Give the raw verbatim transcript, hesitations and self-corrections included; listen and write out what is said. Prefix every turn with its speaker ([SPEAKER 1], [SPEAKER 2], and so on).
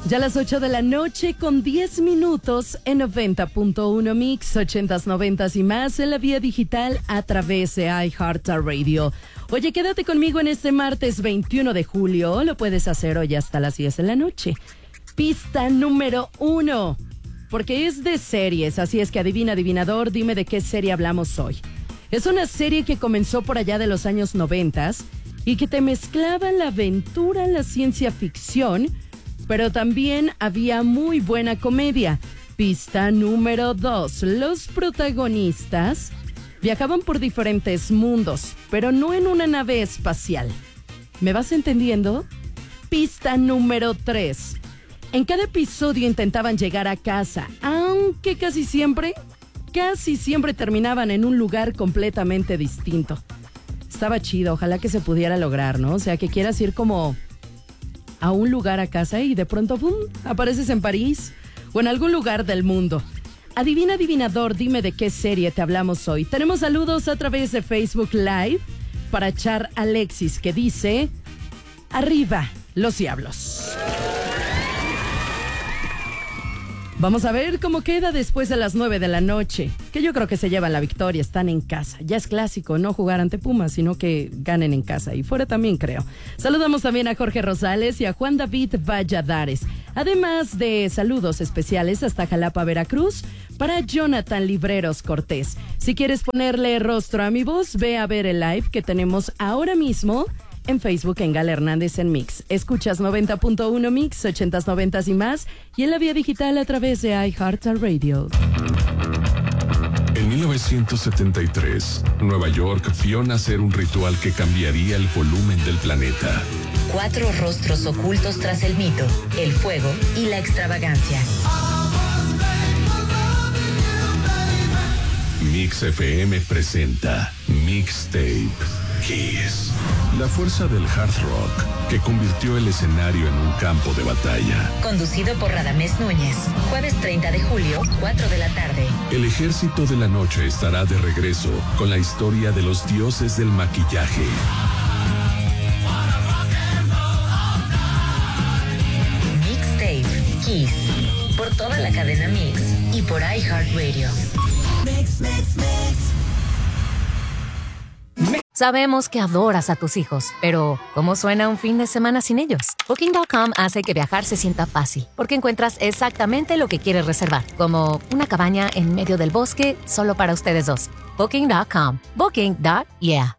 [SPEAKER 1] Ya a las ocho de la noche con diez minutos en noventa punto uno Mix, ochentas, noventas y más en la vía digital a través de iHeartRadio. Oye, quédate conmigo en este martes veintiuno de julio. Lo puedes hacer hoy hasta las diez de la noche. Pista número uno, porque es de series, así es que adivina, adivinador, dime de qué serie hablamos hoy. Es una serie que comenzó por allá de los años noventas y que te mezclaba la aventura, la ciencia ficción, pero también había muy buena comedia. Pista número dos. Los protagonistas viajaban por diferentes mundos, pero no en una nave espacial. ¿Me vas entendiendo? Pista número tres. En cada episodio intentaban llegar a casa, aunque casi siempre, casi siempre terminaban en un lugar completamente distinto. Estaba chido, ojalá que se pudiera lograr, ¿no? O sea, que quieras ir como a un lugar a casa y de pronto ¡pum!, apareces en París o en algún lugar del mundo. Adivina, adivinador, dime de qué serie te hablamos hoy. Tenemos saludos a través de Facebook Live para Char Alexis, que dice: arriba los diablos. Vamos a ver cómo queda después de las nueve de la noche, que yo creo que se llevan la victoria, están en casa. Ya es clásico no jugar ante Pumas, sino que ganen en casa, y fuera también creo. Saludamos también a Jorge Rosales y a Juan David Valladares, además de saludos especiales hasta Jalapa, Veracruz, para Jonathan Libreros Cortés. Si quieres ponerle rostro a mi voz, ve a ver el live que tenemos ahora mismo en Facebook en Gala Hernández en Mix. Escuchas noventa punto uno Mix, ochentas, noventas y más, y en la vía digital a través de iHeartRadio.
[SPEAKER 2] En mil novecientos setenta y tres, Nueva York vio nacer un ritual que cambiaría el volumen del planeta.
[SPEAKER 3] Cuatro rostros ocultos tras el mito, el fuego y la extravagancia.
[SPEAKER 2] Mix F M presenta Mixtape Kiss. La fuerza del hard rock que convirtió el escenario en un campo de batalla.
[SPEAKER 3] Conducido por Radamés Núñez. Jueves treinta de julio, cuatro de la tarde.
[SPEAKER 2] El ejército de la noche estará de regreso con la historia de los dioses del maquillaje.
[SPEAKER 3] Mixtape Kiss. Por toda la cadena Mix y por iHeartRadio. Mix, mix, mix.
[SPEAKER 4] Sabemos que adoras a tus hijos, pero ¿cómo suena un fin de semana sin ellos? Booking punto com hace que viajar se sienta fácil, porque encuentras exactamente lo que quieres reservar, como una cabaña en medio del bosque solo para ustedes dos. Booking punto com. Booking. Yeah.